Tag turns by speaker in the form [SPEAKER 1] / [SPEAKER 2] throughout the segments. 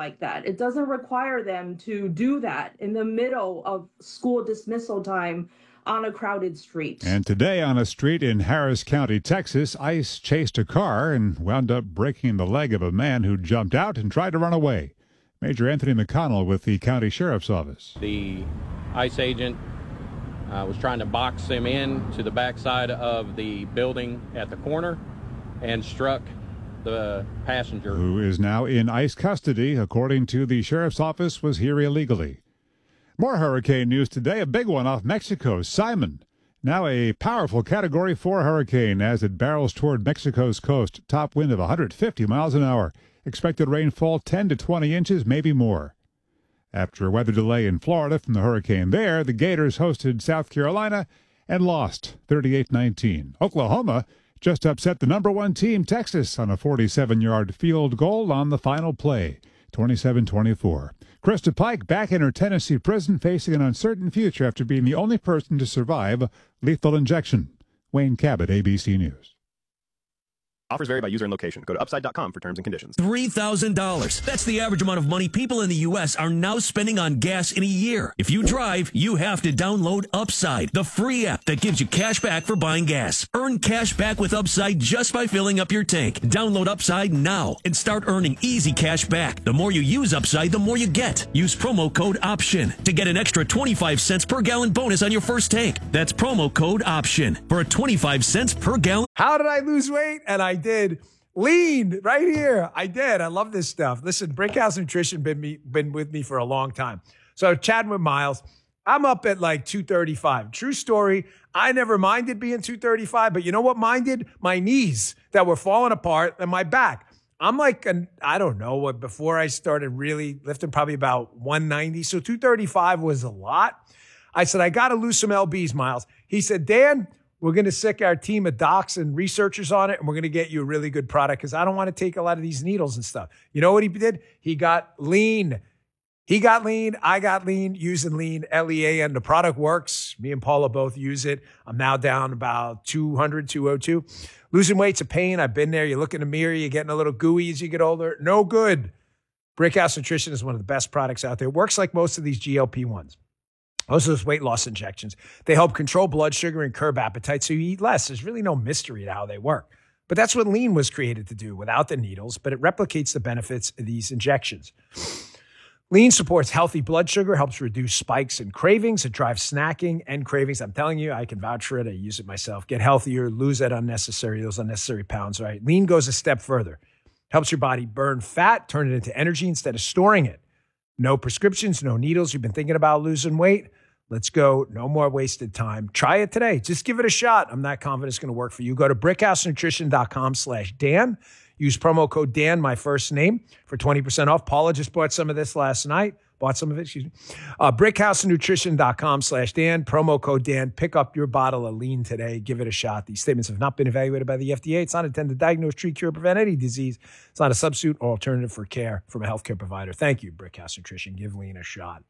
[SPEAKER 1] like that. It doesn't require them to do that in the middle of school dismissal time on a crowded street.
[SPEAKER 2] And today on a street in Harris County, Texas, ICE chased a car and wound up breaking the leg of a man who jumped out and tried to run away. Major Anthony McConnell with the county sheriff's office.
[SPEAKER 3] The ICE agent was trying to box him in to the backside of the building at the corner and struck the passenger,
[SPEAKER 2] who is now in ICE custody, according to the sheriff's office, was here illegally. More hurricane news today, a big one off Mexico. Simon, now a powerful Category 4 hurricane as it barrels toward Mexico's coast. Top wind of 150 miles an hour. Expected rainfall 10 to 20 inches, maybe more. After a weather delay in Florida from the hurricane there, the Gators hosted South Carolina and lost 38-19. Oklahoma just upset the number one team, Texas, on a 47-yard field goal on the final play, 27-24. Krista Pike back in her Tennessee prison facing an uncertain future after being the only person to survive lethal injection. Wayne Cabot, ABC News.
[SPEAKER 4] Offers vary by user and location. Go to upside.com for terms and conditions.
[SPEAKER 5] $3,000. That's the average amount of money people in the U.S. are now spending on gas in a year. If you drive, you have to download Upside, the free app that gives you cash back for buying gas. Earn cash back with Upside just by filling up your tank. Download Upside now and start earning easy cash back. The more you use Upside, the more you get. Use promo code OPTION to get an extra 25 cents per gallon bonus on your first tank. That's promo code OPTION for a 25 cents per gallon.
[SPEAKER 6] How did I lose weight? And I did. Lean right here. I did. I love this stuff. Listen, Brickhouse Nutrition been with me for a long time. So chatting with Miles, I'm up at like 235. True story. I never minded being 235, but you know what minded? My knees that were falling apart and my back. I'm like, I don't know what, before I started really lifting, probably about 190. So 235 was a lot. I said, I got to lose some LBs, Miles. He said, Dan, we're going to sick our team of docs and researchers on it, and we're going to get you a really good product because I don't want to take a lot of these needles and stuff. You know what he did? He got lean. He got lean. I got lean using lean, LEAN. The product works. Me and Paula both use it. I'm now down about 200, 202. Losing weight's a pain. I've been there. You look in the mirror. You're getting a little gooey as you get older. No good. Brickhouse Nutrition is one of the best products out there. It works like most of these GLP-1s. Most of those weight loss injections, they help control blood sugar and curb appetite so you eat less. There's really no mystery to how they work. But that's what lean was created to do without the needles, but it replicates the benefits of these injections. Lean supports healthy blood sugar, helps reduce spikes and cravings. It drives snacking and cravings. I'm telling you, I can vouch for it. I use it myself. Get healthier, lose those unnecessary pounds, right? Lean goes a step further. Helps your body burn fat, turn it into energy instead of storing it. No prescriptions, no needles. You've been thinking about losing weight? Let's go. No more wasted time. Try it today. Just give it a shot. I'm not confident it's going to work for you. Go to brickhousenutrition.com/Dan. Use promo code Dan, my first name, for 20% off. Paula just bought some of this last night. Brickhousenutrition.com/Dan. Promo code Dan. Pick up your bottle of lean today. Give it a shot. These statements have not been evaluated by the FDA. It's not intended to diagnose, treat, cure, prevent any disease. It's not a substitute or alternative for care from a healthcare provider. Thank you, Brickhouse Nutrition. Give lean a shot.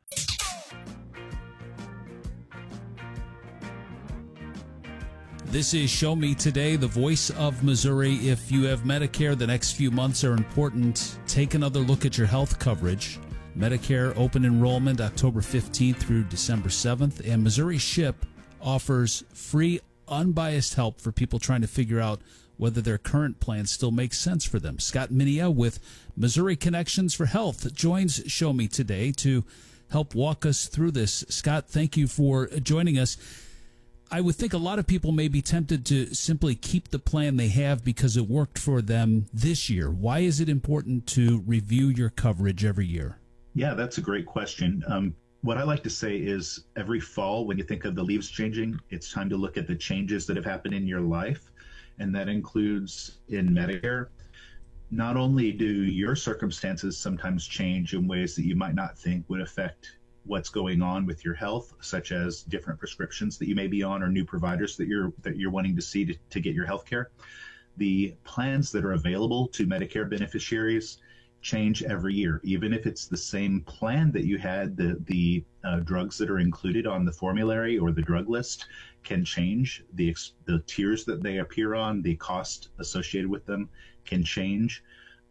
[SPEAKER 7] This is Show Me Today, the voice of Missouri. If you have Medicare, the next few months are important. Take another look at your health coverage. Medicare open enrollment October 15th through December 7th. And Missouri SHIP offers free, unbiased help for people trying to figure out whether their current plan still makes sense for them. Scott Minia with Missouri Connections for Health joins Show Me Today to help walk us through this. Scott, thank you for joining us. I would think a lot of people may be tempted to simply keep the plan they have because it worked for them this year. Why is it important to review your coverage every year?
[SPEAKER 8] Yeah, that's a great question. What I like to say is every fall, when you think of the leaves changing, it's time to look at the changes that have happened in your life. And that includes in Medicare. Not only do your circumstances sometimes change in ways that you might not think would affect what's going on with your health, such as different prescriptions that you may be on or new providers that you're wanting to see to get your health care. The plans that are available to Medicare beneficiaries change every year. Even if it's the same plan that you had, the drugs that are included on the formulary or the drug list can change. The tiers that they appear on, the cost associated with them can change.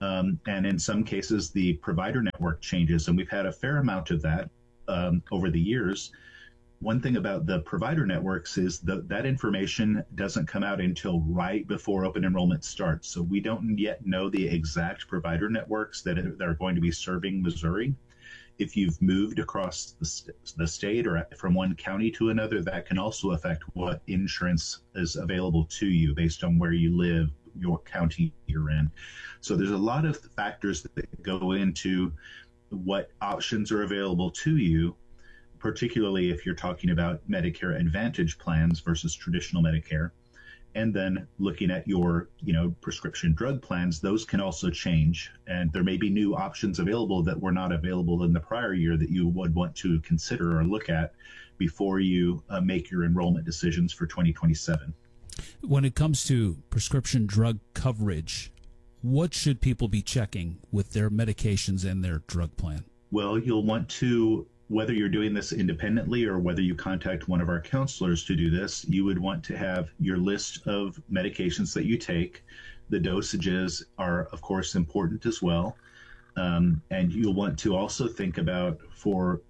[SPEAKER 8] And in some cases, the provider network changes, and we've had a fair amount of that over the years. One thing about the provider networks is that information doesn't come out until right before open enrollment starts. So we don't yet know the exact provider networks that are going to be serving Missouri. If you've moved across the state or from one county to another, that can also affect what insurance is available to you based on where you live, your county you're in. So there's a lot of factors that go into what options are available to you, particularly if you're talking about Medicare Advantage plans versus traditional Medicare. And then looking at your, prescription drug plans, those can also change. And there may be new options available that were not available in the prior year that you would want to consider or look at before you make your enrollment decisions for 2027.
[SPEAKER 7] When it comes to prescription drug coverage, what should people be checking with their medications and their drug plan?
[SPEAKER 8] Well, you'll want to, whether you're doing this independently or whether you contact one of our counselors to do this, you would want to have your list of medications that you take. The dosages are, of course, important as well. And you'll want to also think about for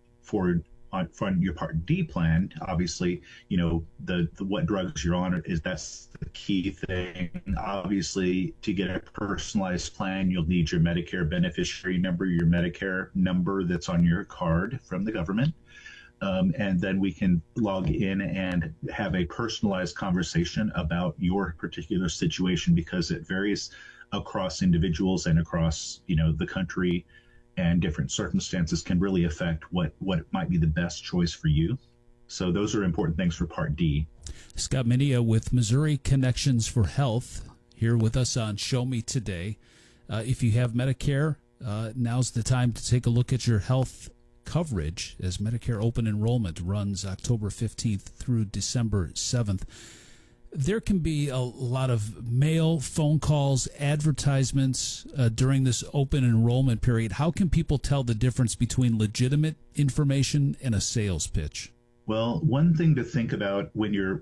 [SPEAKER 8] your Part D plan, obviously, the what drugs you're on that's the key thing. Obviously, to get a personalized plan, you'll need your Medicare beneficiary number, your Medicare number that's on your card from the government. And then we can log in and have a personalized conversation about your particular situation, because it varies across individuals and across, the country, and different circumstances can really affect what might be the best choice for you. So those are important things for Part D.
[SPEAKER 7] Scott Minia with Missouri Connections for Health here with us on Show Me Today. If you have Medicare, now's the time to take a look at your health coverage, as Medicare open enrollment runs October 15th through December 7th. There can be a lot of mail, phone calls, advertisements during this open enrollment period. How can people tell the difference between legitimate information and a sales pitch?
[SPEAKER 8] Well, one thing to think about when you're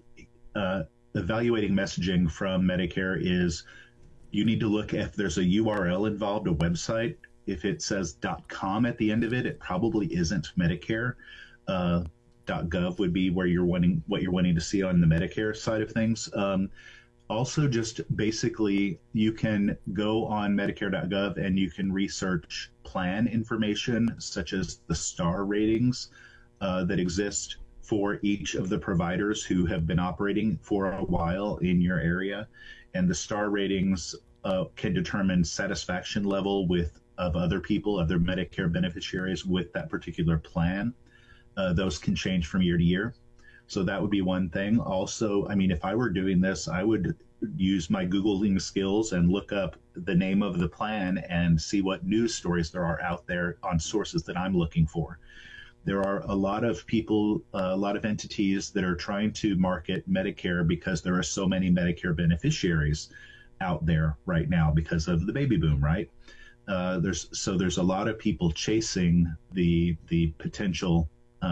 [SPEAKER 8] evaluating messaging from Medicare is you need to look if there's a URL involved, a website. If it says .com at the end of it, it probably isn't Medicare. .gov would be where what you're wanting to see on the Medicare side of things. Also, just basically, you can go on Medicare.gov and you can research plan information, such as the star ratings that exist for each of the providers who have been operating for a while in your area. And the star ratings can determine satisfaction level of other people, other Medicare beneficiaries with that particular plan. Those can change from year to year. So that would be one thing. Also, if I were doing this, I would use my Googling skills and look up the name of the plan and see what news stories there are out there on sources that I'm looking for. There are a lot of people, a lot of entities that are trying to market Medicare because there are so many Medicare beneficiaries out there right now because of the baby boom, right? There's a lot of people chasing the potential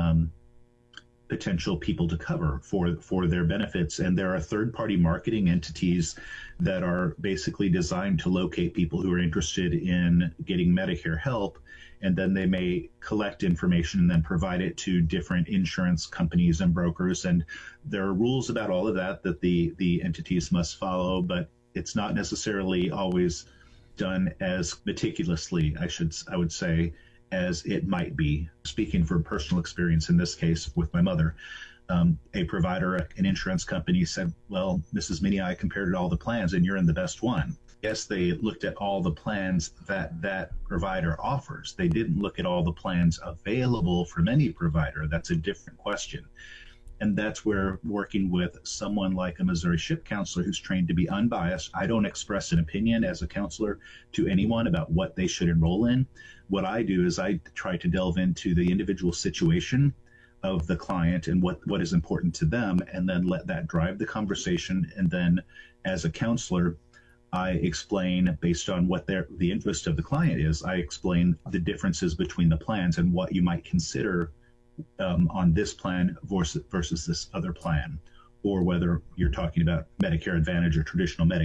[SPEAKER 8] people to cover for their benefits. And there are third-party marketing entities that are basically designed to locate people who are interested in getting Medicare help. And then they may collect information and then provide it to different insurance companies and brokers. And there are rules about all of that the entities must follow, but it's not necessarily always done as meticulously, I would say, as it might be. Speaking from personal experience in this case with my mother, a provider, an insurance company said, well, Mrs. Minia, I compared all the plans and you're in the best one. Yes, they looked at all the plans that provider offers. They didn't look at all the plans available from any provider. That's a different question. And that's where working with someone like a Missouri SHIP counselor who's trained to be unbiased, I don't express an opinion as a counselor to anyone about what they should enroll in. What I do is I try to delve into the individual situation of the client and what is important to them, and then let that drive the conversation. And then as a counselor, I explain, based on what the interest of the client is, I explain the differences between the plans and what you might consider on this plan versus this other plan, or whether you're talking about Medicare Advantage or traditional Medicare.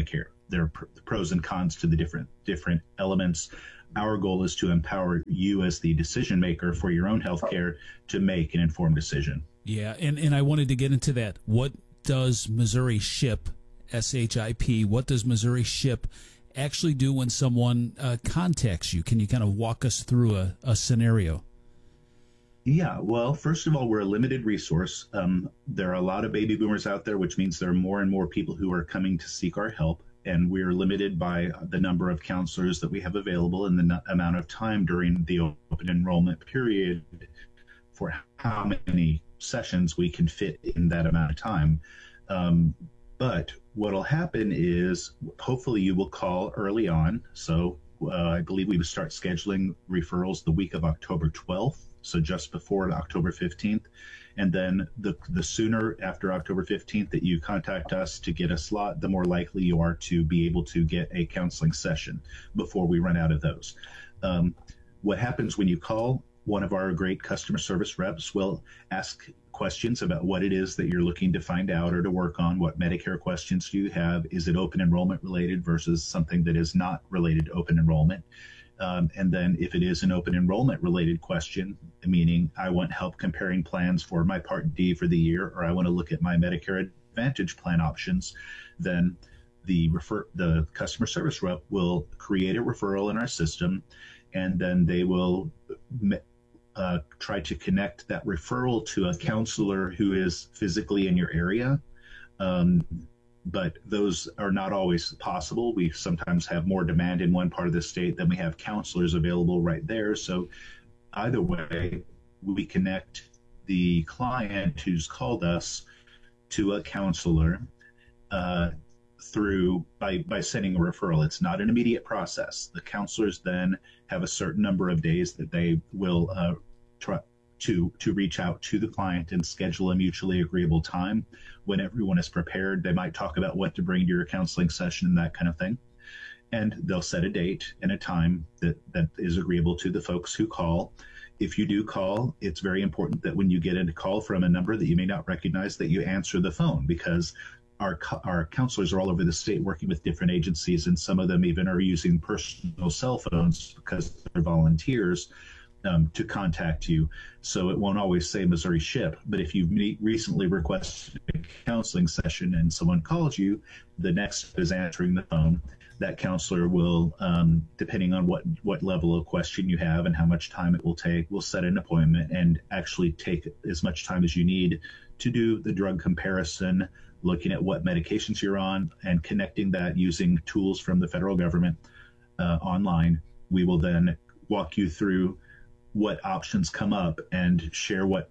[SPEAKER 8] there are pros and cons to the different elements. Our goal is to empower you as the decision maker for your own healthcare to make an informed decision.
[SPEAKER 7] Yeah, and I wanted to get into that. What does Missouri SHIP, SHIP, what does Missouri SHIP actually do when someone contacts you? Can you kind of walk us through a scenario?
[SPEAKER 8] Yeah, well, first of all, we're a limited resource. There are a lot of baby boomers out there, which means there are more and more people who are coming to seek our help. And we're limited by the number of counselors that we have available and the amount of time during the open enrollment period for how many sessions we can fit in that amount of time. But what will happen is hopefully you will call early on. So I believe we would start scheduling referrals the week of October 12th, so just before October 15th. And then the sooner after October 15th that you contact us to get a slot, the more likely you are to be able to get a counseling session before we run out of those. What happens when you call, one of our great customer service reps will ask questions about what it is that you're looking to find out or to work on. What Medicare questions do you have? Is it open enrollment related versus something that is not related to open enrollment? And then if it is an open enrollment related question, meaning I want help comparing plans for my Part D for the year, or I want to look at my Medicare Advantage plan options, then the customer service rep will create a referral in our system, and then they will try to connect that referral to a counselor who is physically in your area. But those are not always possible. We sometimes have more demand in one part of the state than we have counselors available right there. So either way, we connect the client who's called us to a counselor by sending a referral. It's not an immediate process. The counselors then have a certain number of days that they will try to reach out to the client and schedule a mutually agreeable time. When everyone is prepared, they might talk about what to bring to your counseling session and that kind of thing. And they'll set a date and a time that is agreeable to the folks who call. If you do call, it's very important that when you get a call from a number that you may not recognize, that you answer the phone, because our counselors are all over the state working with different agencies, and some of them even are using personal cell phones because they're volunteers to contact you. So it won't always say Missouri SHIP, but if you've recently requested a counseling session and someone calls you, the next is answering the phone. That counselor will, depending on what level of question you have and how much time it will take, will set an appointment and actually take as much time as you need to do the drug comparison, looking at what medications you're on, and connecting that using tools from the federal government online. We will then walk you through what options come up and share what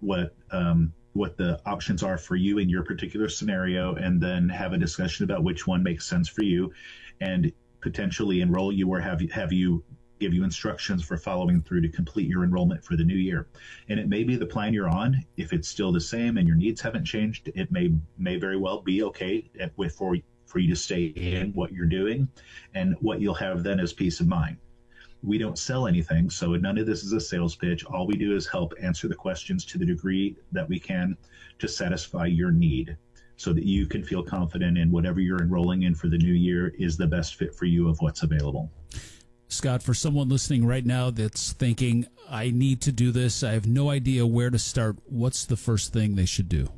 [SPEAKER 8] the options are for you in your particular scenario, and then have a discussion about which one makes sense for you, and potentially enroll you or have you give you instructions for following through to complete your enrollment for the new year. And it may be the plan you're on. If it's still the same and your needs haven't changed, it may very well be okay for you to stay in what you're doing, and what you'll have then is peace of mind. We don't sell anything, so none of this is a sales pitch. All we do is help answer the questions to the degree that we can to satisfy your need, so that you can feel confident in whatever you're enrolling in for the new year is the best fit for you of what's available.
[SPEAKER 7] Scott, for someone listening right now that's thinking, I need to do this, I have no idea where to start, what's the first thing they should do?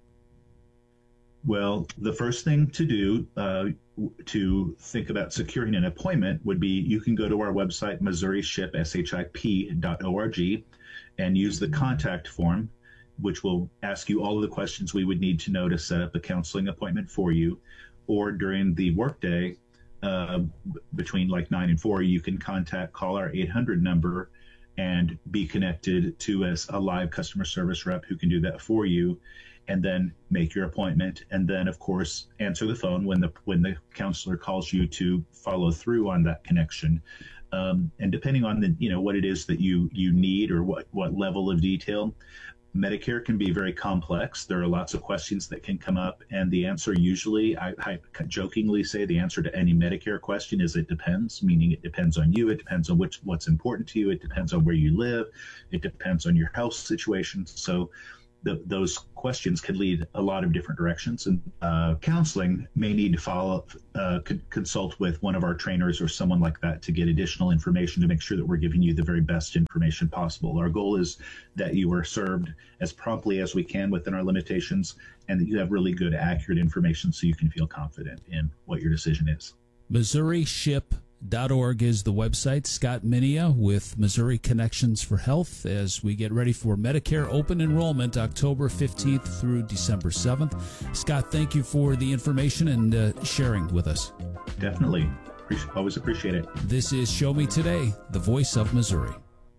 [SPEAKER 8] Well, the first thing to do to think about securing an appointment would be, you can go to our website, MissouriShip.org, and use the contact form, which will ask you all of the questions we would need to know to set up a counseling appointment for you. Or during the workday, between like 9 and 4, you can call our 800 number and be connected to a live customer service rep who can do that for you, and then make your appointment, and then of course answer the phone when the counselor calls you to follow through on that connection. And depending on what it is that you need, or what level of detail, Medicare can be very complex. There are lots of questions that can come up, and the answer usually, I jokingly say, the answer to any Medicare question is it depends, meaning it depends on you, it depends on what's important to you, it depends on where you live, it depends on your health situation. So those questions could lead a lot of different directions. And counseling may need to follow up, consult with one of our trainers or someone like that to get additional information to make sure that we're giving you the very best information possible. Our goal is that you are served as promptly as we can within our limitations, and that you have really good, accurate information so you can feel confident in what your decision is. MissouriShip.org is the website. Scott Minia with Missouri Connections for Health as we get ready for Medicare open enrollment October 15th through December 7th. Scott, thank you for the information and sharing with us. Definitely. Always appreciate it. This is Show Me Today, the voice of Missouri.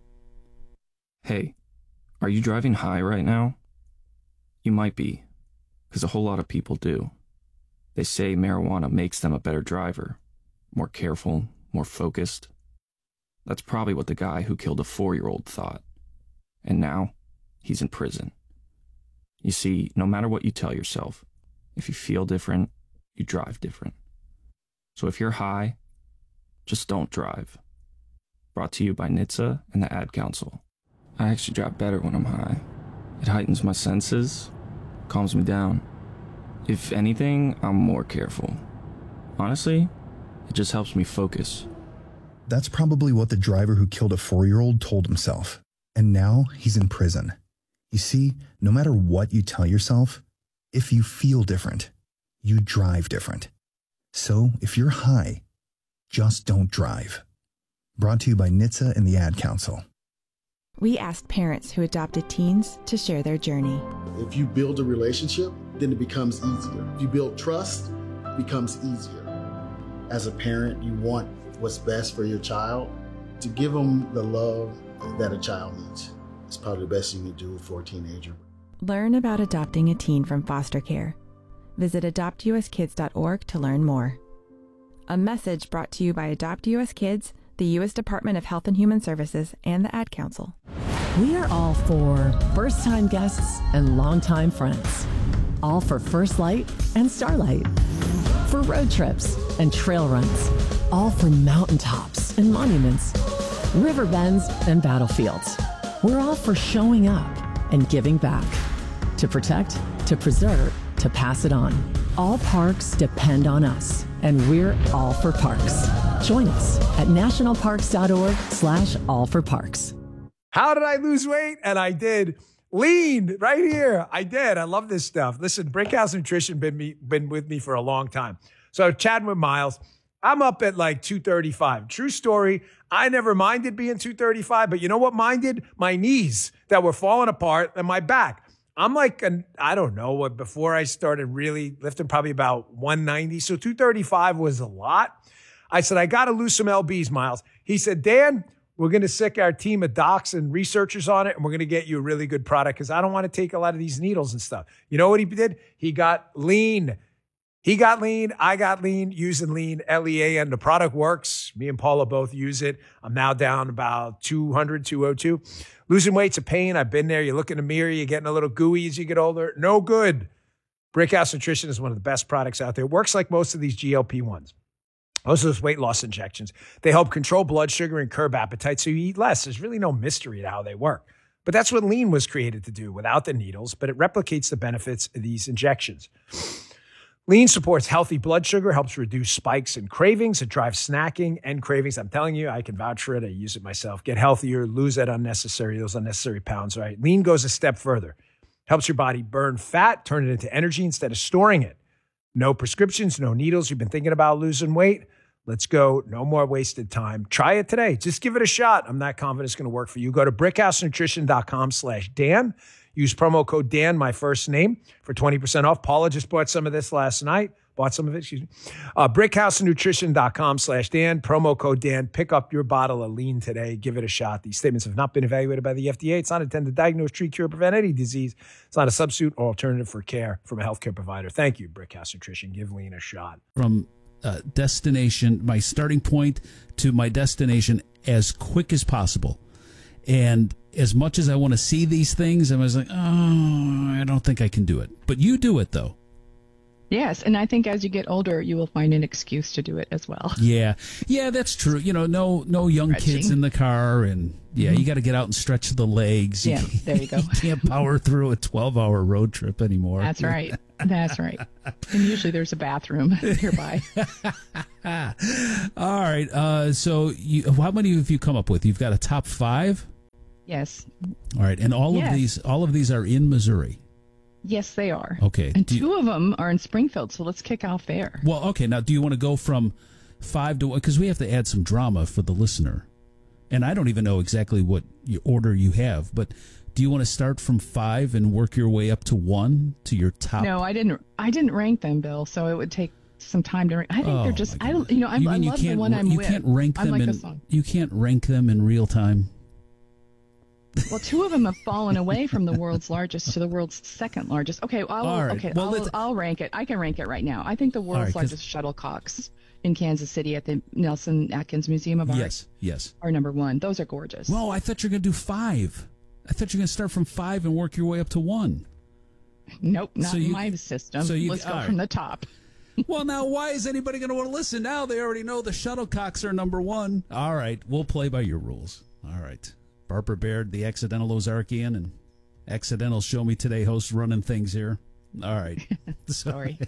[SPEAKER 9] Hey, are you driving high right now? You might be, because a whole lot of people do. They say marijuana makes them a better driver, more careful, more focused. That's probably what the guy who killed a 4-year-old thought. And now, he's in prison. You see, no matter what you tell yourself, if you feel different, you drive different. So if you're high, just don't drive. Brought to you by NHTSA and the Ad Council. I actually drive better when I'm high. It heightens my senses, calms me down. If anything, I'm more careful. Honestly, it just helps me focus.
[SPEAKER 10] That's probably what the driver who killed a 4-year-old told himself. And now he's in prison. You see, no matter what you tell yourself, if you feel different, you drive different. So if you're high, just don't drive. Brought to you by NHTSA and the Ad Council.
[SPEAKER 11] We asked parents who adopted teens to share their journey.
[SPEAKER 12] If you build a relationship, then it becomes easier. If you build trust, it becomes easier. As a parent, you want what's best for your child. To give them the love that a child needs. It's probably the best you can do for a teenager.
[SPEAKER 11] Learn about adopting a teen from foster care. Visit adoptuskids.org to learn more. A message brought to you by Adopt US Kids, the U.S. Department of Health and Human Services, and the Ad Council.
[SPEAKER 13] We are all for first-time guests and longtime friends. All for First Light and Starlight. For road trips and trail runs. All for mountaintops and monuments. River bends and battlefields. We're all for showing up and giving back. To protect, to preserve, to pass it on. All parks depend on us, and we're all for parks. Join us at nationalparks.org/allforparks.
[SPEAKER 6] How did I lose weight? And I did. Lean right here. I did. I love this stuff. Listen, Brickhouse Nutrition been with me for a long time. So chatting with Miles, I'm up at like 235. True story. I never minded being 235, but you know what minded? My knees that were falling apart and my back. I'm like, I don't know, before I started really lifting, probably about 190. So 235 was a lot. I said, I got to lose some lbs, Miles. He said, Dan, we're going to sick our team of docs and researchers on it, and we're going to get you a really good product because I don't want to take a lot of these needles and stuff. You know what he did? He got lean. He got lean. I got lean using lean, LEA, and the product works. Me and Paula both use it. I'm now down about 200, 202. Losing weight's a pain. I've been there. You look in the mirror, you're getting a little gooey as you get older. No good. Brickhouse Nutrition is one of the best products out there. It works like most of these GLP-1s. Most of those weight loss injections. They help control blood sugar and curb appetite so you eat less. There's really no mystery to how they work. But that's what lean was created to do without the needles, but it replicates the benefits of these injections. Lean supports healthy blood sugar, helps reduce spikes and cravings. It drives snacking and cravings. I'm telling you, I can vouch for it. I use it myself. Get healthier, lose those unnecessary pounds, right? Lean goes a step further. Helps your body burn fat, turn it into energy instead of storing it. No prescriptions, no needles. You've been thinking about losing weight? Let's go. No more wasted time. Try it today. Just give it a shot. I'm not confident it's going to work for you. Go to brickhousenutrition.com/Dan. Use promo code Dan, my first name, for 20% off. Paula just bought some of this last night. Brickhousenutrition.com/Dan. Promo code Dan. Pick up your bottle of lean today. Give it a shot. These statements have not been evaluated by the FDA. It's not intended to diagnose, treat, cure, prevent any disease. It's not a substitute or alternative for care from a healthcare provider. Thank you, Brickhouse Nutrition. Give lean a shot.
[SPEAKER 7] From destination, my starting point to my destination as quick as possible. And as much as I want to see these things, I was like, oh, I don't think I can do it. But you do it, though.
[SPEAKER 14] Yes, and I think as you get older, you will find an excuse to do it as well.
[SPEAKER 7] Yeah, that's true. You know, no young kids in the car, and you got to get out and stretch the legs.
[SPEAKER 14] Yeah, there you go.
[SPEAKER 7] You can't power through a 12-hour road trip anymore.
[SPEAKER 14] That's right. That's right. And usually there's a bathroom nearby.
[SPEAKER 7] All right. So, how many have you come up with? You've got a top 5.
[SPEAKER 14] Yes.
[SPEAKER 7] All right, and all of these are in Missouri.
[SPEAKER 14] Yes, they are.
[SPEAKER 7] Okay.
[SPEAKER 14] And 2 of them are in Springfield, so let's kick off there.
[SPEAKER 7] Well, okay. Now, do you want to go from 5 to 1? Because we have to add some drama for the listener. And I don't even know exactly what order you have, but do you want to start from 5 and work your way up to 1 to your top?
[SPEAKER 14] No, I didn't rank them, Bill, so it would take some time to rank. I think they're just, I don't, I love the one I'm with.
[SPEAKER 7] You can't rank them you can't rank them in real time.
[SPEAKER 14] Well, 2 of them have fallen away from the world's largest to the world's second largest. Okay, I'll rank it. I can rank it right now. I think the world's largest shuttlecocks in Kansas City at the Nelson Atkins Museum of Art are number 1. Those are gorgeous.
[SPEAKER 7] Well, I thought you were going to do 5. I thought you were going to start from 5 and work your way up to 1.
[SPEAKER 14] Nope, not in my system. Let's go from the top.
[SPEAKER 7] Well, now, why is anybody going to want to listen now? They already know the shuttlecocks are number 1. All right, we'll play by your rules. All right. Barbara Baird, the accidental Ozarkian, and accidental Show Me Today host running things here. All right.
[SPEAKER 14] Sorry.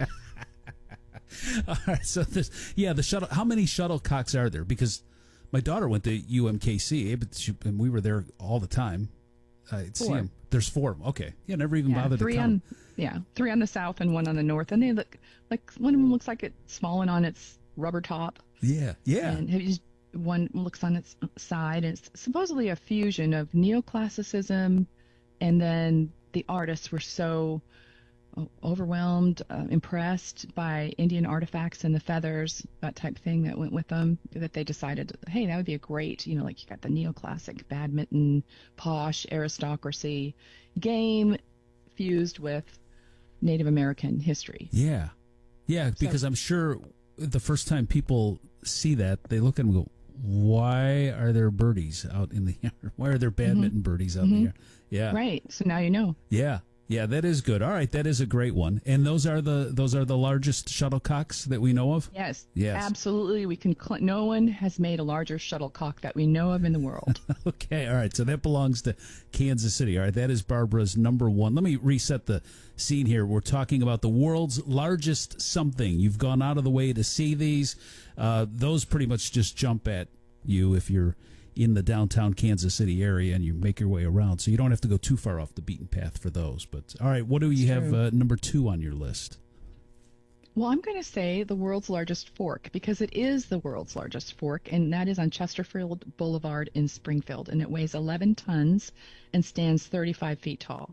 [SPEAKER 7] All right. So the shuttle. How many shuttlecocks are there? Because my daughter went to UMKC, and we were there all the time. I'd see them. There's 4. Okay. Yeah, never even bothered to count.
[SPEAKER 14] 3 on the south and 1 on the north, and they look like one of them looks like it's fallen on its rubber top.
[SPEAKER 7] Yeah.
[SPEAKER 14] And one looks on its side, and it's supposedly a fusion of neoclassicism, and then the artists were so overwhelmed, impressed by Indian artifacts and the feathers, that type of thing that went with them, that they decided, hey, that would be a great, like you got the neoclassic badminton, posh aristocracy game fused with Native American history.
[SPEAKER 7] Yeah, because I'm sure the first time people see that, they look at them and go, why are there birdies out in the yard? Why are there badminton birdies out in the yard? Yeah.
[SPEAKER 14] Right. So now you know.
[SPEAKER 7] Yeah, that is good. All right, that is a great one. And those are the largest shuttlecocks that we know of?
[SPEAKER 14] Yes. Absolutely. We can no one has made a larger shuttlecock that we know of in the world.
[SPEAKER 7] Okay, all right. So that belongs to Kansas City. All right, that is Barbara's number 1. Let me reset the scene here. We're talking about the world's largest something. You've gone out of the way to see these. Those pretty much just jump at you if you're in the downtown Kansas City area and you make your way around. So you don't have to go too far off the beaten path for those. But all right, what do you have number 2 on your list?
[SPEAKER 14] Well, I'm going to say the world's largest fork, because it is the world's largest fork, and that is on Chesterfield Boulevard in Springfield, and it weighs 11 tons and stands 35 feet tall.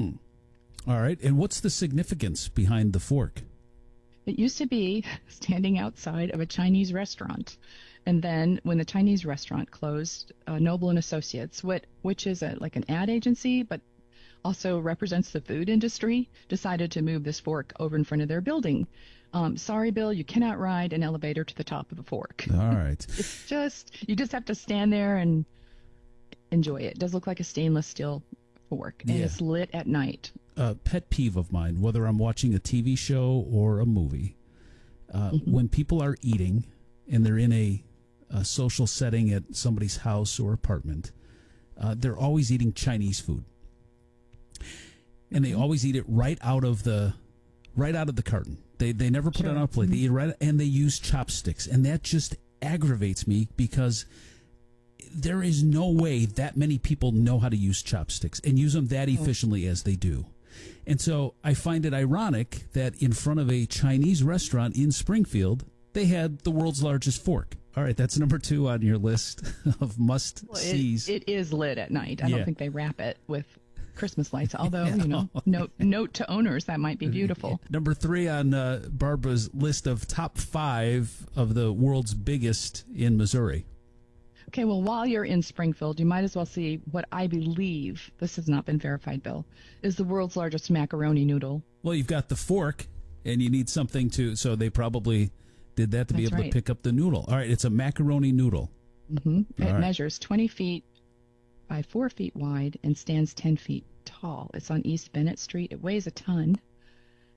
[SPEAKER 7] All right, and what's the significance behind the fork?
[SPEAKER 14] It used to be standing outside of a Chinese restaurant. And then when the Chinese restaurant closed, Noble and Associates, which is like an ad agency, but also represents the food industry, decided to move this fork over in front of their building. Sorry, Bill, you cannot ride an elevator to the top of a fork.
[SPEAKER 7] All right.
[SPEAKER 14] You just have to stand there and enjoy it. It does look like a stainless steel fork, and it's lit at night.
[SPEAKER 7] Pet peeve of mine, whether I'm watching a TV show or a movie, when people are eating and they're in a social setting at somebody's house or apartment, they're always eating Chinese food, and they always eat it right out of the carton. They never put it on a plate. They eat it right, and they use chopsticks, and that just aggravates me because there is no way that many people know how to use chopsticks and use them that efficiently as they do. And so I find it ironic that in front of a Chinese restaurant in Springfield, they had the world's largest fork. All right, that's number 2 on your list of must-sees.
[SPEAKER 14] It is lit at night. I don't think they wrap it with Christmas lights, although, note to owners, that might be beautiful.
[SPEAKER 7] Number 3 on Barbara's list of top 5 of the world's biggest in Missouri.
[SPEAKER 14] Okay, well, while you're in Springfield, you might as well see what I believe, this has not been verified, Bill, is the world's largest macaroni noodle.
[SPEAKER 7] Well, you've got the fork, and you need something so they probably did that to be able to pick up the noodle. All right, it's a macaroni noodle.
[SPEAKER 14] Mm-hmm. It measures 20 feet by 4 feet wide and stands 10 feet tall. It's on East Bennett Street. It weighs a ton.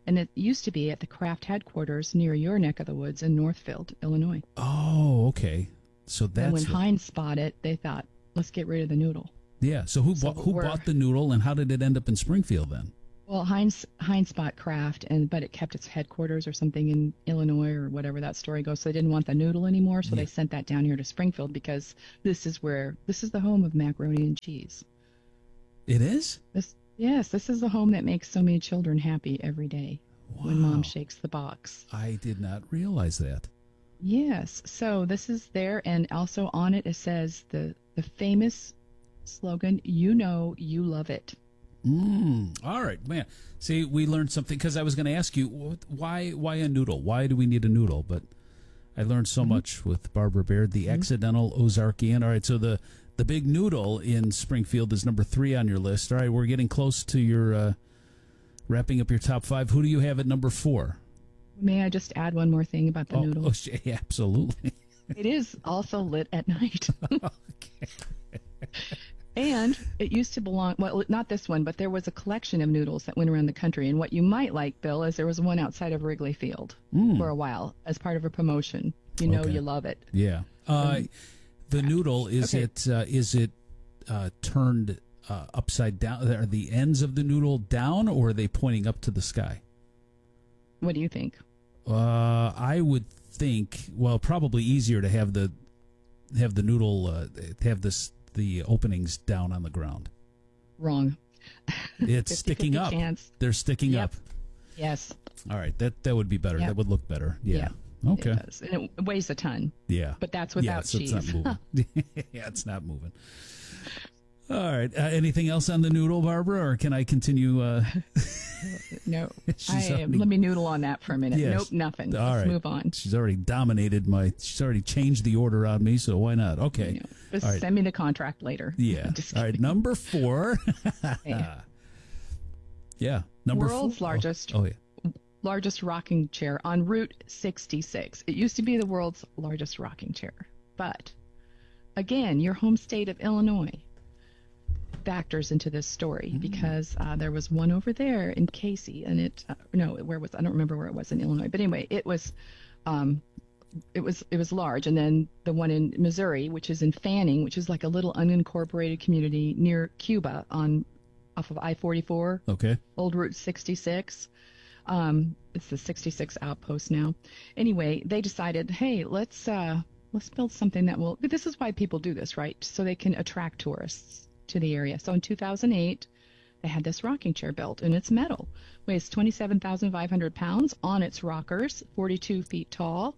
[SPEAKER 14] and it used to be at the Kraft headquarters near your neck of the woods in Northfield, Illinois.
[SPEAKER 7] Oh, okay. So
[SPEAKER 14] And
[SPEAKER 7] that's
[SPEAKER 14] when Heinz spotted it, they thought, let's get rid of the noodle.
[SPEAKER 7] yeah. So who bought the noodle, and how did it end up in Springfield then?
[SPEAKER 14] Well, Heinz bought Kraft, but it kept its headquarters or something in Illinois or whatever that story goes. So they didn't want the noodle anymore, so they sent that down here to Springfield because this is the home of macaroni and cheese.
[SPEAKER 7] It is?
[SPEAKER 14] Yes, this is the home that makes so many children happy every day when Mom shakes the box.
[SPEAKER 7] I did not realize that.
[SPEAKER 14] Yes, so this is there, and also on it says the famous slogan, "You know you love it."
[SPEAKER 7] All right, man. See, we learned something, because I was going to ask you, why a noodle? Why do we need a noodle? But I learned so much with Barbara Baird, the accidental Ozarkian. All right, so the big noodle in Springfield is number 3 on your list. All right, we're getting close to your wrapping up your top 5. Who do you have at number 4?
[SPEAKER 14] May I just add one more thing about the noodle?
[SPEAKER 7] Yeah, absolutely.
[SPEAKER 14] It is also lit at night. And it used to belong, well, not this one, but there was a collection of noodles that went around the country. And what you might like, Bill, is there was one outside of Wrigley Field for a while as part of a promotion. You know you love it.
[SPEAKER 7] Yeah. The noodle, is it turned upside down? Are the ends of the noodle down, or are they pointing up to the sky?
[SPEAKER 14] What do you think?
[SPEAKER 7] I would think, well, probably easier to have the noodle have the openings down on the ground.
[SPEAKER 14] Wrong.
[SPEAKER 7] It's
[SPEAKER 14] 50-50
[SPEAKER 7] sticking up.
[SPEAKER 14] chance.
[SPEAKER 7] They're sticking up.
[SPEAKER 14] Yes.
[SPEAKER 7] All right, that would be better.
[SPEAKER 14] Yep.
[SPEAKER 7] That would look better. Yeah. Okay.
[SPEAKER 14] It does. And it weighs a ton.
[SPEAKER 7] Yeah.
[SPEAKER 14] But that's without cheese.
[SPEAKER 7] It's not moving. Yeah, it's not moving. All right. Anything else on the noodle, Barbara, or can I continue?
[SPEAKER 14] No. Let me noodle on that for a minute.
[SPEAKER 7] Yes.
[SPEAKER 14] Nope, nothing.
[SPEAKER 7] All
[SPEAKER 14] Let's
[SPEAKER 7] right.
[SPEAKER 14] move on.
[SPEAKER 7] She's already she's already changed the order on me, so why not? Okay.
[SPEAKER 14] Just
[SPEAKER 7] All right.
[SPEAKER 14] send me the contract later.
[SPEAKER 7] Yeah. All right. Number 4. Yeah. Number
[SPEAKER 14] World's
[SPEAKER 7] 4.
[SPEAKER 14] largest.
[SPEAKER 7] Oh, yeah.
[SPEAKER 14] Largest rocking chair on Route 66. It used to be the world's largest rocking chair. But, again, your home state of Illinois factors into this story because there was one over there in Casey, and I don't remember where it was in Illinois, but anyway, it was large. And then the one in Missouri, which is in Fanning, which is like a little unincorporated community near Cuba off of I-44.
[SPEAKER 7] Okay.
[SPEAKER 14] Old Route 66. It's the 66 outpost now. Anyway, they decided, hey, let's build something that will. This is why people do this, right? So they can attract tourists to the area. So in 2008, they had this rocking chair built, and it's metal, weighs 27,500 pounds on its rockers, 42 feet tall.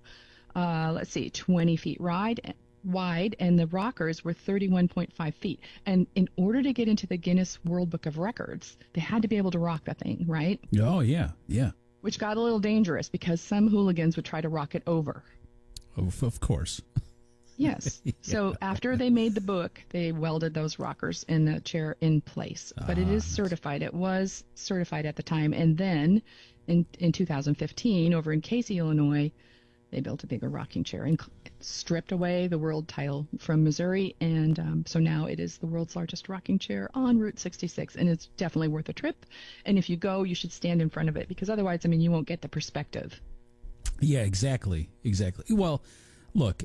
[SPEAKER 14] 20 feet wide, and the rockers were 31.5 feet. And in order to get into the Guinness World Book of Records, they had to be able to rock the thing, right?
[SPEAKER 7] Oh, yeah, yeah.
[SPEAKER 14] Which got a little dangerous because some hooligans would try to rock it over.
[SPEAKER 7] Of course.
[SPEAKER 14] Yes.
[SPEAKER 7] Yeah.
[SPEAKER 14] So after they made the book, they welded those rockers in the chair in place. But it is certified. It was certified at the time. And then in 2015, over in Casey, Illinois, they built a bigger rocking chair and stripped away the world title from Missouri. And so now it is the world's largest rocking chair on Route 66. And it's definitely worth a trip. And if you go, you should stand in front of it because otherwise, you won't get the perspective.
[SPEAKER 7] Yeah, exactly. Well, look,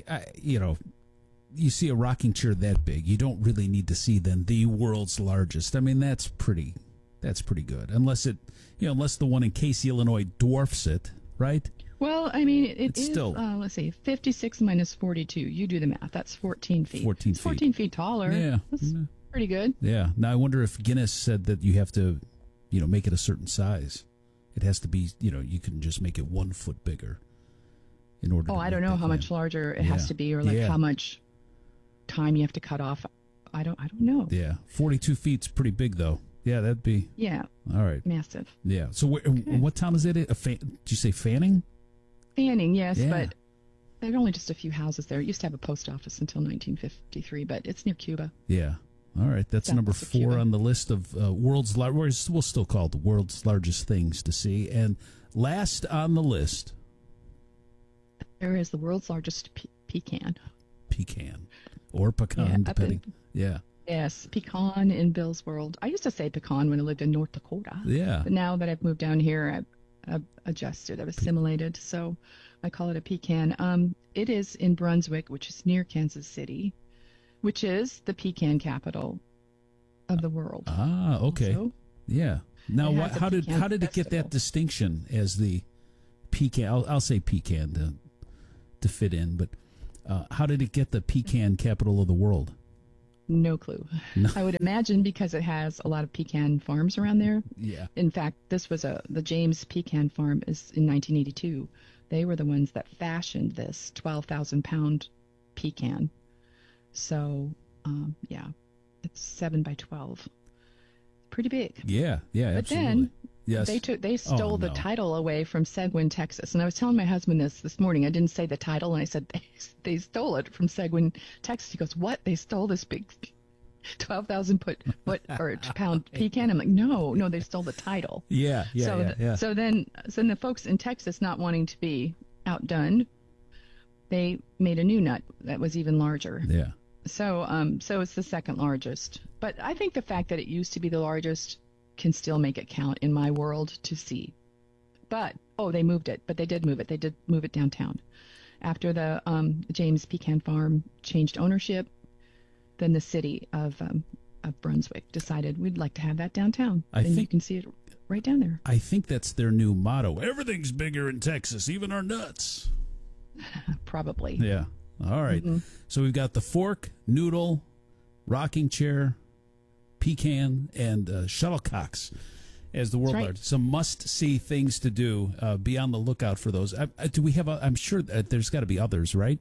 [SPEAKER 7] you see a rocking chair that big, you don't really need to see then the world's largest. I mean, that's pretty good. Unless the one in Casey, Illinois dwarfs it, right?
[SPEAKER 14] Well, I mean, it's
[SPEAKER 7] still,
[SPEAKER 14] let's see, 56 minus 42. You do the math. That's 14 feet.
[SPEAKER 7] 14
[SPEAKER 14] feet. 14 feet taller.
[SPEAKER 7] Yeah.
[SPEAKER 14] That's pretty good.
[SPEAKER 7] Yeah. Now, I wonder if Guinness said that you have to, make it a certain size. It has to be, you couldn't just make it 1 foot bigger in order to
[SPEAKER 14] I don't know how much larger it has to be or how much time you have to cut off. I don't know.
[SPEAKER 7] Yeah. 42 feet's pretty big, though. Yeah, that'd be.
[SPEAKER 14] Yeah.
[SPEAKER 7] All right.
[SPEAKER 14] Massive.
[SPEAKER 7] Yeah. So what town is it? Did you say Fanning?
[SPEAKER 14] Fanning, yes,
[SPEAKER 7] Yeah.
[SPEAKER 14] but there are only just a few houses there. It used to have a post office until 1953, but it's near Cuba.
[SPEAKER 7] Yeah. All right. That's number 4 on the list of world's largest. We'll still call it the world's largest things to see. And last on the list,
[SPEAKER 14] there is the world's largest pecan.
[SPEAKER 7] Pecan or pecan, depending. Yeah.
[SPEAKER 14] Yes, pecan in Bill's world. I used to say pecan when I lived in North Dakota.
[SPEAKER 7] Yeah.
[SPEAKER 14] But now that I've moved down here, adjusted, assimilated. So I call it a pecan. It is in Brunswick, which is near Kansas City, which is the pecan capital of the world.
[SPEAKER 7] Ah, okay.
[SPEAKER 14] Also,
[SPEAKER 7] yeah. Now,
[SPEAKER 14] it has a
[SPEAKER 7] how did
[SPEAKER 14] pecan
[SPEAKER 7] it get that
[SPEAKER 14] festival.
[SPEAKER 7] distinction as the pecan? I'll say pecan to fit in, but how did it get the pecan capital of the world?
[SPEAKER 14] No clue.
[SPEAKER 7] No.
[SPEAKER 14] I would imagine because it has a lot of pecan farms around there.
[SPEAKER 7] Yeah.
[SPEAKER 14] In fact, this was the James Pecan Farm is in 1982. They were the ones that fashioned this 12,000 pound pecan. So, yeah, it's 7 by 12. Pretty big.
[SPEAKER 7] Yeah,
[SPEAKER 14] But
[SPEAKER 7] absolutely.
[SPEAKER 14] then
[SPEAKER 7] Yes.
[SPEAKER 14] they stole the title away from Seguin, Texas. And I was telling my husband this morning. I didn't say the title, and I said they stole it from Seguin, Texas. He goes, "What? They stole this big 12,000 pound pecan?" I'm like, no, they stole the title.
[SPEAKER 7] Yeah.
[SPEAKER 14] So then the folks in Texas, not wanting to be outdone, they made a new nut that was even larger.
[SPEAKER 7] Yeah.
[SPEAKER 14] So it's the second largest. But I think the fact that it used to be the largest can still make it count in my world to see. But, they moved it. But they did move it. They did move it downtown. After the James Pecan Farm changed ownership, then the city of Brunswick decided we'd like to have that downtown. You can see it right down there.
[SPEAKER 7] I think that's their new motto. Everything's bigger in Texas, even our nuts.
[SPEAKER 14] Probably.
[SPEAKER 7] Yeah. All right.
[SPEAKER 14] Mm-hmm.
[SPEAKER 7] So we've got the fork, noodle, rocking chair, pecan, and shuttlecocks as the world
[SPEAKER 14] That's right.
[SPEAKER 7] largest. Some must-see things to do. Be on the lookout for those. Do we have? I'm sure that there's got to be others, right?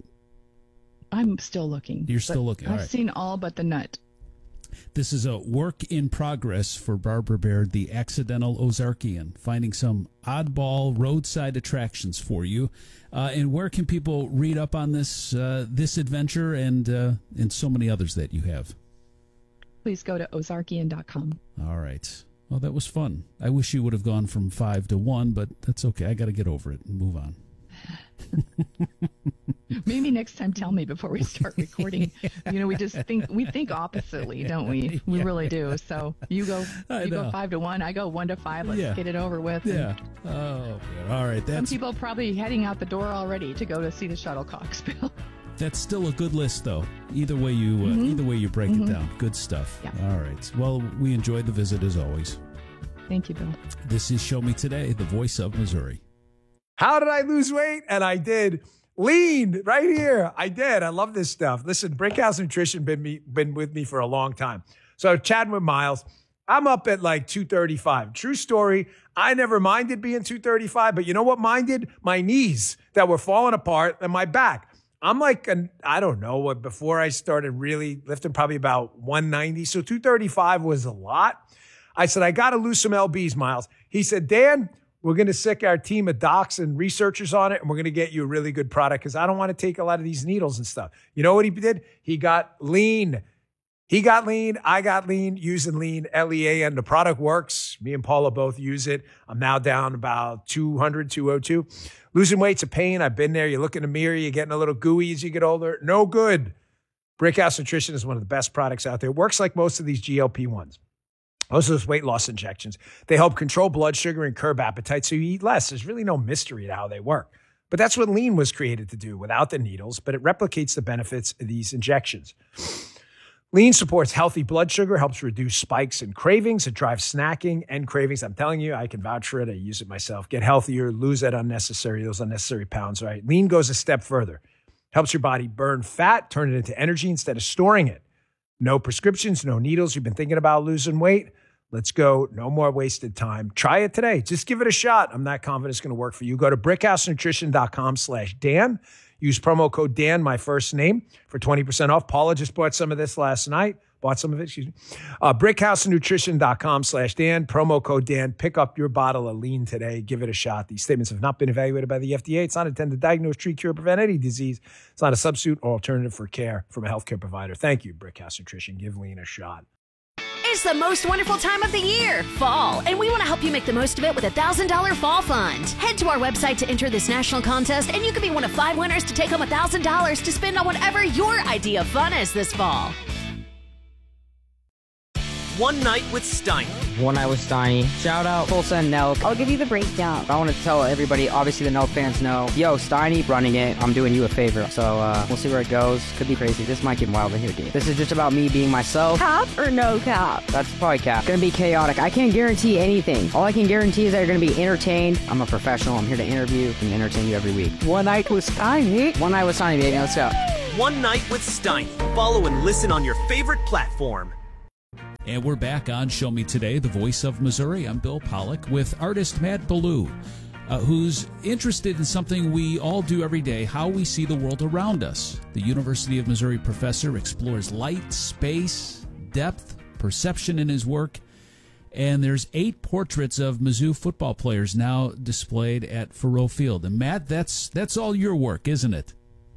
[SPEAKER 14] I'm still looking.
[SPEAKER 7] You're still looking. All
[SPEAKER 14] I've
[SPEAKER 7] right.
[SPEAKER 14] seen all but the nut.
[SPEAKER 7] This is a work in progress for Barbara Baird, the Accidental Ozarkian, finding some oddball roadside attractions for you. And where can people read up on this this adventure and so many others that you have?
[SPEAKER 14] Please go to ozarkian.com.
[SPEAKER 7] All right. Well, that was fun. I wish you would have gone from 5 to 1, but that's okay. I got to get over it and move on.
[SPEAKER 14] Maybe next time tell me before we start recording. We just think oppositely, don't we? We really do. So you go 5 to 1, I go 1 to 5. Let's get it over with.
[SPEAKER 7] Yeah. Oh, man. All right.
[SPEAKER 14] Some people probably heading out the door already to go to see the shuttlecocks, Bill.
[SPEAKER 7] That's still a good list, though. Either way you break it down. Good stuff.
[SPEAKER 14] Yeah.
[SPEAKER 7] All right. Well, we enjoyed the visit as always.
[SPEAKER 14] Thank you, Bill.
[SPEAKER 7] This is Show Me Today, the voice of Missouri.
[SPEAKER 6] How did I lose weight? And I did. Lean right here. I did. I love this stuff. Listen, Brickhouse Nutrition been with me for a long time. So chatting with Miles, I'm up at like 235. True story. I never minded being 235, but you know what minded? My knees that were falling apart and my back. I'm like, I don't know, before I started really lifting, probably about 190. So 235 was a lot. I said, I got to lose some LBs, Miles. He said, Dan, we're going to sick our team of docs and researchers on it, and we're going to get you a really good product because I don't want to take a lot of these needles and stuff. You know what he did? He got lean. I got lean, using lean, L-E-A-N. The product works. Me and Paula both use it. I'm now down about 200, 202. Losing weight's a pain. I've been there. You look in the mirror, you're getting a little gooey as you get older. No good. Brickhouse Nutrition is one of the best products out there. It works like most of these GLP-1s. Most of those weight loss injections, they help control blood sugar and curb appetite so you eat less. There's really no mystery to how they work. But that's what lean was created to do without the needles, but it replicates the benefits of these injections. Lean supports healthy blood sugar, helps reduce spikes and cravings. It drives snacking and cravings. I'm telling you, I can vouch for it. I use it myself. Get healthier, lose those unnecessary pounds, right? Lean goes a step further. Helps your body burn fat, turn it into energy instead of storing it. No prescriptions, no needles. You've been thinking about losing weight? Let's go. No more wasted time. Try it today. Just give it a shot. I'm not confident it's going to work for you. Go to brickhousenutrition.com/Dan. Use promo code Dan, my first name, for 20% off. Paula just bought some of this last night. brickhousenutrition.com/Dan. Promo code Dan. Pick up your bottle of lean today. Give it a shot. These statements have not been evaluated by the FDA. It's not intended to diagnose, treat, cure, or prevent any disease. It's not a substitute or alternative for care from a healthcare provider. Thank you, Brickhouse Nutrition. Give lean a shot.
[SPEAKER 15] It's the most wonderful time of the year, fall, and we want to help you make the most of it with a $1,000 fall fund. Head to our website to enter this national contest, and you could be one of 5 winners to take home $1,000 to spend on whatever your idea of fun is this fall.
[SPEAKER 16] One Night with Steiny.
[SPEAKER 17] One Night with Steiny. Shout out Tulsa and Nelk. I'll give you the breakdown. I want to tell everybody, obviously the Nelk fans know, yo, Steiny running it, I'm doing you a favor. So we'll see where it goes. Could be crazy. This might get wild in here, dude. This is just about me being myself. Cap or no cap? That's probably cap. Gonna be chaotic. I can't guarantee anything. All I can guarantee is that you're gonna be entertained. I'm a professional. I'm here to interview and entertain you every week. One Night with Steiny. One Night with Steiny, baby. Let's go.
[SPEAKER 16] One Night with Steiny. Follow and listen on your favorite platform.
[SPEAKER 7] And we're back on Show Me Today, the voice of Missouri. I'm Bill Pollock with artist Matt Ballou, who's interested in something we all do every day, how we see the world around us. The University of Missouri professor explores light, space, depth, perception in his work. And there's 8 portraits of Mizzou football players now displayed at Faurot Field. And Matt, that's all your work, isn't it?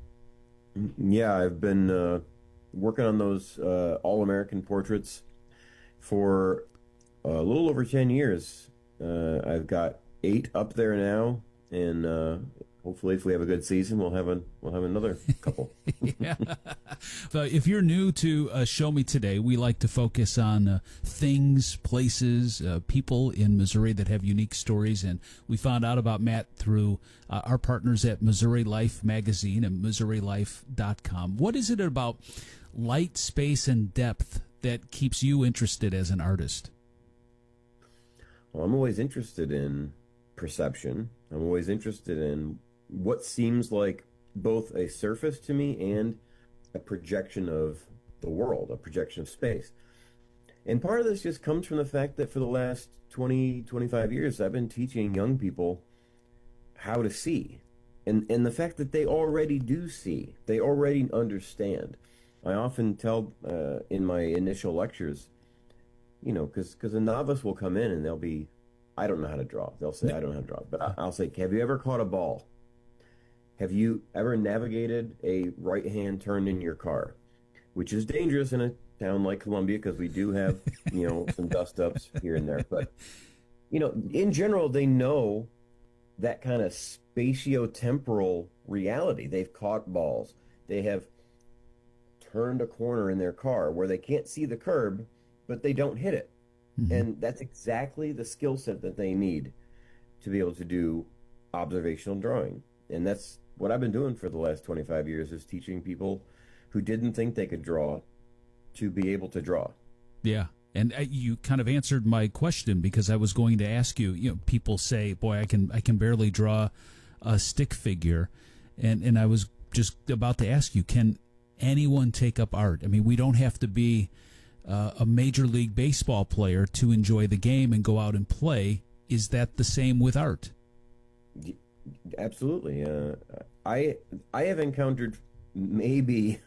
[SPEAKER 18] Yeah, I've been working on those All-American portraits for a little over 10 years. I've got 8 up there now, and hopefully, if we have a good season, we'll have another couple.
[SPEAKER 7] Yeah. If you're new to Show Me Today, we like to focus on things, places, people in Missouri that have unique stories, and we found out about Matt through our partners at Missouri Life Magazine and MissouriLife.com. What is it about light, space, and depth that keeps you interested as an artist?
[SPEAKER 18] Well, I'm always interested in perception. I'm always interested in what seems like both a surface to me and a projection of the world, a projection of space. And part of this just comes from the fact that for the last 20, 25 years, I've been teaching young people how to see. And the fact that they already do see, they already understand. I often tell in my initial lectures, you know, because a novice will come in and they'll be, I don't know how to draw. They'll say, I don't know how to draw. But I'll say, have you ever caught a ball? Have you ever navigated a right hand turn in your car? Which is dangerous in a town like Columbia because we do have, you know, some dust ups here and there. But, you know, in general, they know that kind of spatiotemporal reality. They've caught balls. They have turned a corner in their car where they can't see the curb, but they don't hit it. Mm-hmm. And that's exactly the skill set that they need to be able to do observational drawing. And that's what I've been doing for the last 25 years, is teaching people who didn't think they could draw to be able to draw.
[SPEAKER 7] Yeah. And you kind of answered my question, because I was going to ask you, you know, people say, boy, I can barely draw a stick figure. And I was just about to ask you, can anyone take up art? I mean, we don't have to be a Major League Baseball player to enjoy the game and go out and play. Is that the same with art?
[SPEAKER 18] Absolutely. I have encountered maybe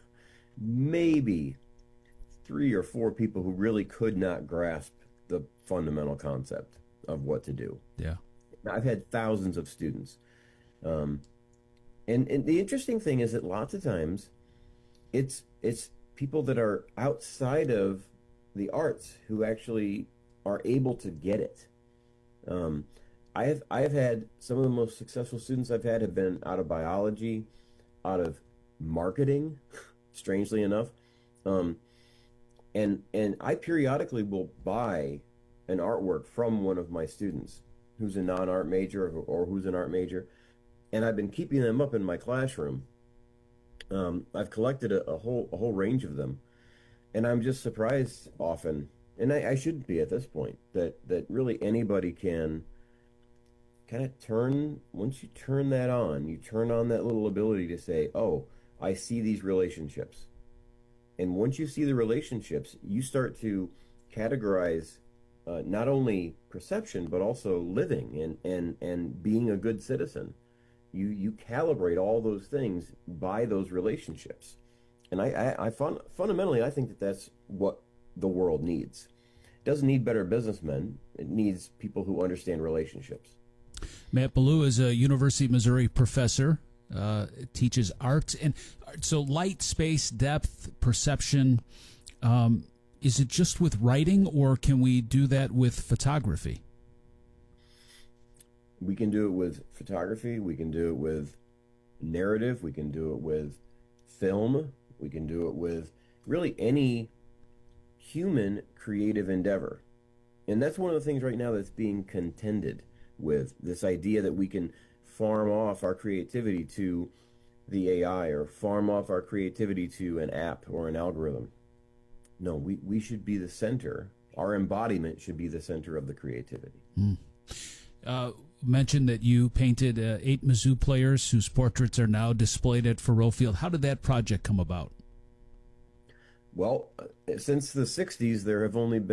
[SPEAKER 18] 3 or 4 people who really could not grasp the fundamental concept of what to do.
[SPEAKER 7] Yeah.
[SPEAKER 18] I've had thousands of students. And the interesting thing is that lots of times it's people that are outside of the arts who actually are able to get it. I have had some of the most successful students I've had have been out of biology, out of marketing, strangely enough. And I periodically will buy an artwork from one of my students who's a non-art major or who's an art major, and I've been keeping them up in my classroom. I've collected a whole range of them, and I'm just surprised often, and I shouldn't be at this point, that really anybody can kind of turn, once you turn that on, you turn on that little ability to say, oh, I see these relationships. And once you see the relationships, you start to categorize not only perception, but also living and being a good citizen. You calibrate all those things by those relationships. And fundamentally, I think that that's what the world needs. It doesn't need better businessmen. It needs people who understand relationships.
[SPEAKER 7] Matt Ballou is a University of Missouri professor, teaches art. And so light, space, depth, perception, is it just with writing, or can we do that with photography?
[SPEAKER 18] We can do it with photography. We can do it with narrative. We can do it with film. We can do it with really any human creative endeavor. And that's one of the things right now that's being contended with, this idea that we can farm off our creativity to the AI or farm off our creativity to an app or an algorithm. No, we should be the center. Our embodiment should be the center of the creativity.
[SPEAKER 7] Mentioned that you painted 8 Mizzou players whose portraits are now displayed at Faurot Field. How did that project come about?
[SPEAKER 18] Well, since the 60s, there have only been